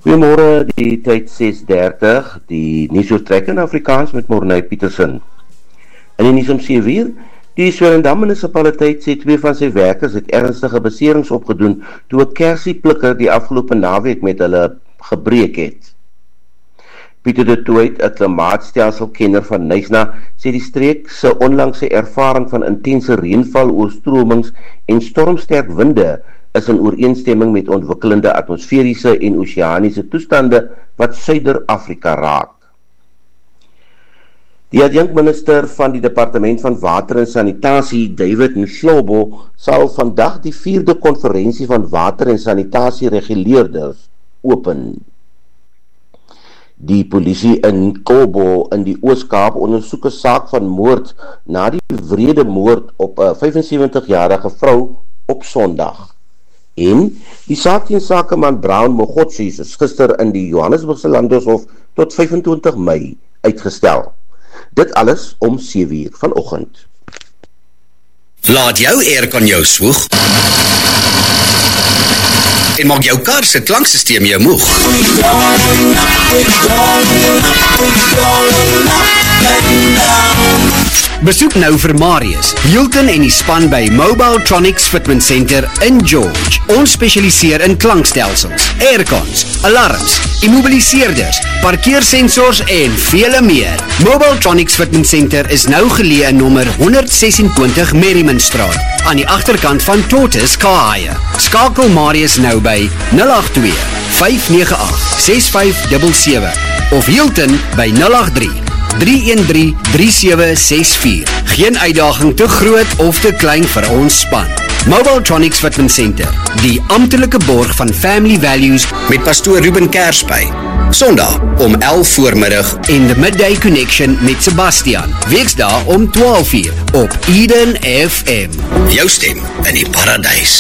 Goeiemôre, die tyd 6:30, die nuusoortrek in Afrikaans met Morney Petersen. In die nuus om 7:00, die Swellendam munisipaliteit sê 2 van sy werkers het ernstige beserings opgedoen toe 'n kersieplikker die afgelope naweek met hulle gebreek het. Pieter de Tooit, 'n klimaatstelselkenner van Knysna, sê die streek se onlangse ervaring van intense reënval, oorstromings en stormsterk winde is in ooreenstemming met ontwikkelende atmosferiese en oseaniese toestande wat Suider-Afrika raak. Die adjunkminister van die Departement van Water en Sanitasie, David Mhlobo, sal vandag die 4de konferensie van water en sanitasie reguleerders open. Die polisie in Kobo in die Oos-Kaap ondersoek 'n saak van moord na die wrede moord op 'n 75-jarige vrou op Sondag. En die saak teen sakeman Brown Mogotsi is gister in die Johannesburgse Landhoshof tot 25 Mei uitgestel. Dit alles om 7:00 vanoggend. Laat jou aircon jou swoeg en maak jou kar se klanksysteem jou moeg. Besoek nou vir Marius, Hilton en die span by Mobile Tronics Fitment Center in George. Ons spesialiseer in klankstelsels, aircons, alarms, immobiliseerders, parkeersensors en vele meer. Mobile Tronics Fitment Center is nou geleë in nommer 126 Merrimanstraat, aan die agterkant van Tortoise Car. Skakel Marius nou by 082 598 6577 of Hilton by 083 313-3764. Geen uitdaging te groot of te klein vir ons span. Mobile Tronics Fitment Center, die amptelike borg van Family Values met pastoor Ruben Kersby. Sondag om 11 voormiddag en The Midday Connection met Sebastian. Weksdae om 12:00 op Eden FM. Jou stem in die paradijs.